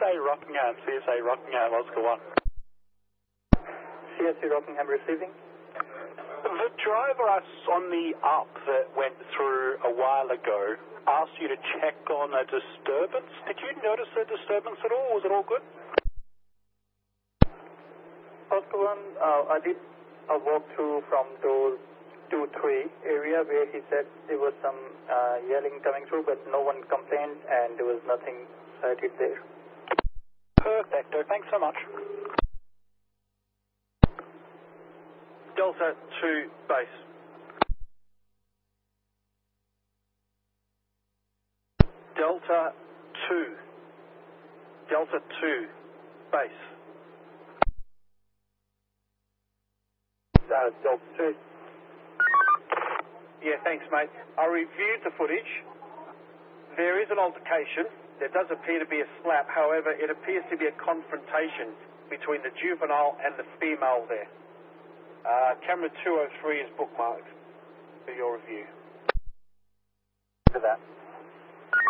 CSA Rockingham, Oscar 1. CSA Rockingham receiving. The driver I saw on the up that went through a while ago asked you to check on a disturbance. Did you notice a disturbance at all? Was it all good? Oscar 1, I did a walkthrough from door 2-3 area where he said there was some yelling coming through, but no one complained and there was nothing cited there. Perfecto, thanks so much. Delta 2 base. Delta 2. Delta 2 base. Delta 2. Yeah, thanks, mate. I reviewed the footage. There is an altercation. There does appear to be a slap. However, it appears to be a confrontation between the juvenile and the female there. Camera 203 is bookmarked for your review. For that.